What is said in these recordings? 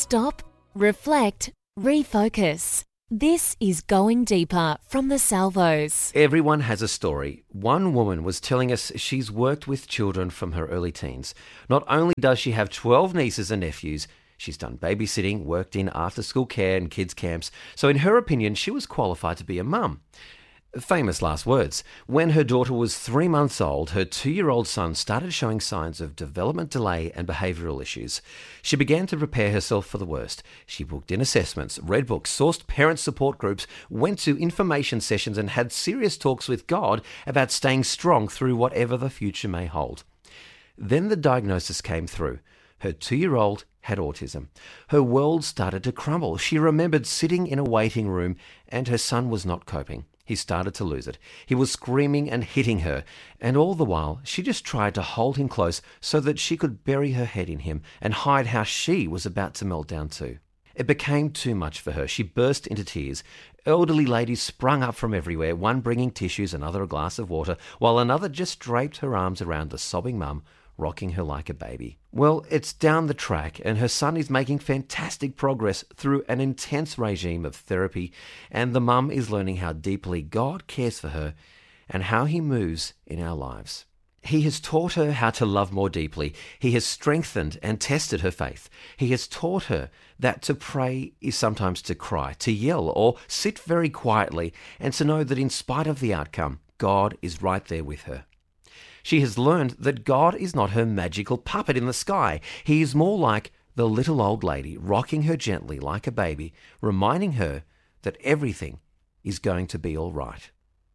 Stop, reflect, refocus. This is Going Deeper from the Salvos. Everyone has a story. One woman was telling us she's worked with children from her early teens. Not only does she have 12 nieces and nephews, she's done babysitting, worked in after-school care and kids camps. So in her opinion, she was qualified to be a mum. Famous last words. When her daughter was 3 months old, her 2-year-old son started showing signs of development delay and behavioural issues. She began to prepare herself for the worst. She booked in assessments, read books, sourced parent support groups, went to information sessions and had serious talks with God about staying strong through whatever the future may hold. Then the diagnosis came through. Her 2-year-old had autism. Her world started to crumble. She remembered sitting in a waiting room and her son was not coping. He started to lose it. He was screaming and hitting her, and all the while she just tried to hold him close so that she could bury her head in him and hide how she was about to melt down too. It became too much for her. She burst into tears. Elderly ladies sprung up from everywhere, one bringing tissues, another a glass of water, while another just draped her arms around the sobbing mum, rocking her like a baby. Well, it's down the track and her son is making fantastic progress through an intense regime of therapy, and the mum is learning how deeply God cares for her and how he moves in our lives. He has taught her how to love more deeply. He has strengthened and tested her faith. He has taught her that to pray is sometimes to cry, to yell or sit very quietly, and to know that in spite of the outcome, God is right there with her. She has learned that God is not her magical puppet in the sky. He is more like the little old lady, rocking her gently like a baby, reminding her that everything is going to be all right.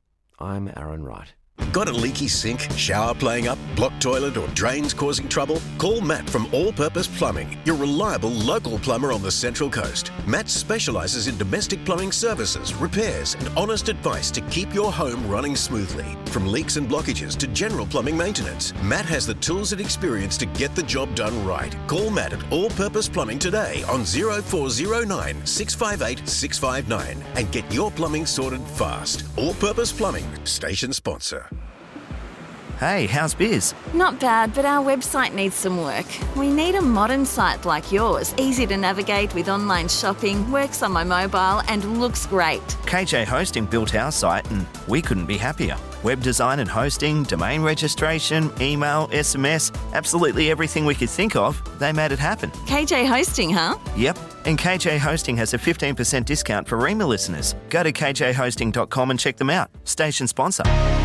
I'm Aaron Wright. Got a leaky sink, shower playing up, blocked toilet or drains causing trouble? Call Matt from All Purpose Plumbing, your reliable local plumber on the Central Coast. Matt specialises in domestic plumbing services, repairs and honest advice to keep your home running smoothly. From leaks and blockages to general plumbing maintenance, Matt has the tools and experience to get the job done right. Call Matt at All Purpose Plumbing today on 0409 658 659 and get your plumbing sorted fast. All Purpose Plumbing, station sponsor. Hey, how's biz? Not bad, but our website needs some work. We need a modern site like yours, easy to navigate with online shopping, works on my mobile and looks great. KJ Hosting built our site and we couldn't be happier. Web design and hosting, domain registration, email, SMS, absolutely everything we could think of, they made it happen. KJ Hosting, huh? Yep, and KJ Hosting has a 15% discount for Rema listeners. Go to kjhosting.com and check them out. Station sponsor.